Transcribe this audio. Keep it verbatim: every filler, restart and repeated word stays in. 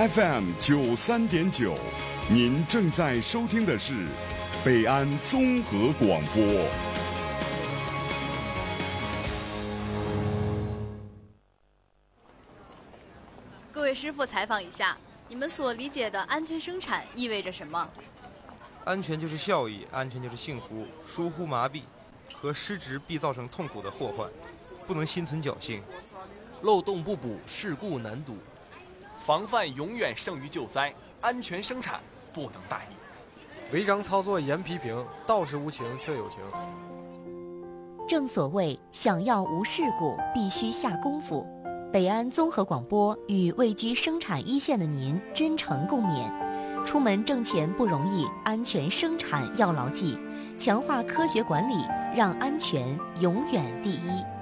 F M 九三点九，您正在收听的是北安综合广播。 各位师傅，采访一下，你们所理解的安全生产意味着什么？ 安全就是效益，安全就是幸福。疏忽麻痹和失职必造成痛苦的祸患，不能心存侥幸。 漏洞不补，事故难堵。 防范永远胜于救灾，安全生产不能大意。 违章操作严批评，道是无情却有情。 正所谓想要无事故，必须下功夫。北安综合广播与位居生产一线的您真诚共勉。出门挣钱不容易，安全生产要牢记，强化科学管理，让安全永远第一。